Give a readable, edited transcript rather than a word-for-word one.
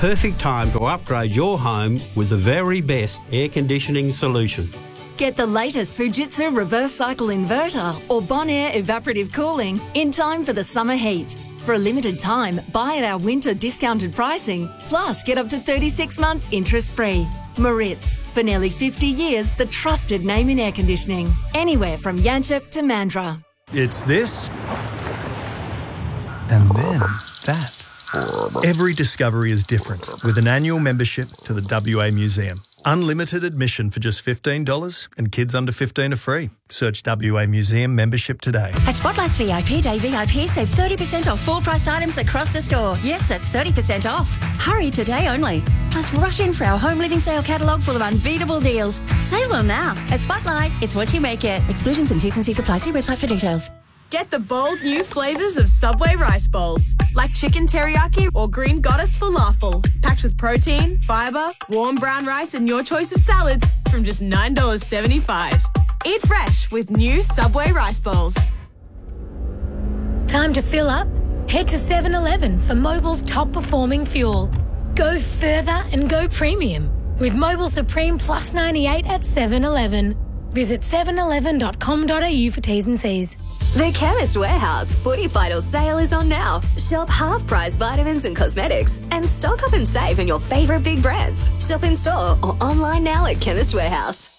perfect time to upgrade your home with the very best air conditioning solution. Get the latest Fujitsu reverse cycle inverter or Bonaire evaporative cooling in time for the summer heat. For a limited time, buy at our winter discounted pricing, plus get up to 36 months interest-free. Maritz, for nearly 50 years, the trusted name in air conditioning. Anywhere from Yanchep to Mandurah. It's this, and then that. Every discovery is different, with an annual membership to the WA Museum. Unlimited admission for just $15 and kids under 15 are free. Search WA Museum membership today. At Spotlight's VIP Day VIP, save 30% off full-priced items across the store. Yes, that's 30% off. Hurry, today only. Plus, rush in for our home living sale catalogue full of unbeatable deals. Save them now. At Spotlight, it's what you make it. Exclusions and T's and C's apply. See website for details. Get the bold new flavours of Subway rice bowls, like chicken teriyaki or green goddess falafel, packed with protein, fibre, warm brown rice and your choice of salads from just $9.75. Eat fresh with new Subway rice bowls. Time to fill up? Head to 7-Eleven for Mobil's top performing fuel. Go further and go premium with Mobil Supreme Plus 98 at 7-Eleven. Visit 7eleven.com.au for T's and C's. The Chemist Warehouse Footy Vital sale is on now. Shop half-price vitamins and cosmetics and stock up and save on your favourite big brands. Shop in store or online now at Chemist Warehouse.